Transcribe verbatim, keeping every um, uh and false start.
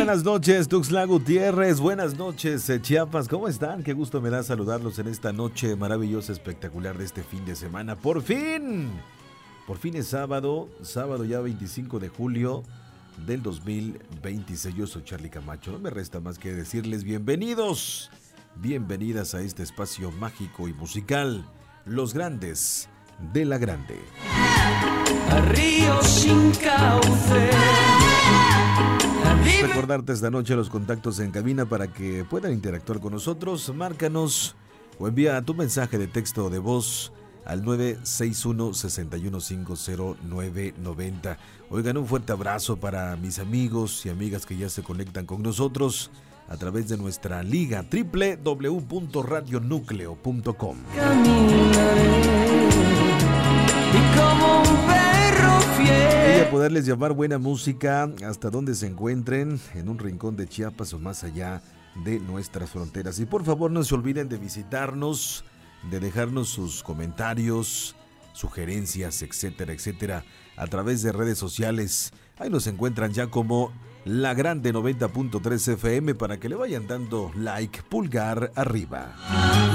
buenas noches, Tuxtla Gutiérrez. Buenas noches, eh, Chiapas. ¿Cómo están? Qué gusto me da saludarlos en esta noche maravillosa, espectacular de este fin de semana. ¡Por fin! Por fin es sábado, sábado ya veinticinco de julio del dos mil veintiséis. Yo soy Charlie Camacho. No me resta más que decirles bienvenidos, bienvenidas a este espacio mágico y musical, Los Grandes de la Grande. A río sin cauce. Recordarte esta noche los contactos en cabina para que puedan interactuar con nosotros. Márcanos o envía tu mensaje de texto o de voz al nueve seis uno, seis uno cinco cero nueve nueve cero. Oigan, un fuerte abrazo para mis amigos y amigas que ya se conectan con nosotros a través de nuestra liga doble u doble u doble u punto radio núcleo punto com. Caminaré y como un perro fiel. Y a poderles llevar buena música hasta donde se encuentren, en un rincón de Chiapas o más allá de nuestras fronteras. Y por favor no se olviden de visitarnos, de dejarnos sus comentarios, sugerencias, etcétera, etcétera, a través de redes sociales. Ahí nos encuentran ya como La Grande noventa punto tres F M para que le vayan dando like, pulgar arriba.